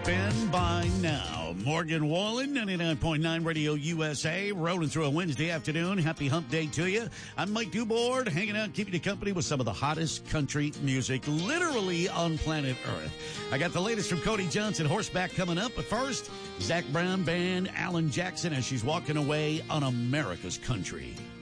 been by now. Morgan Wallen, 99.9 Radio USA, rolling through a Wednesday afternoon. Happy hump day to you. I'm Mike Dubord, hanging out, keeping you company with some of the hottest country music literally on planet Earth. I got the latest from Cody Johnson, Horseback, coming up. But first, Zac Brown Band, Alan Jackson, as she's walking away on America's country.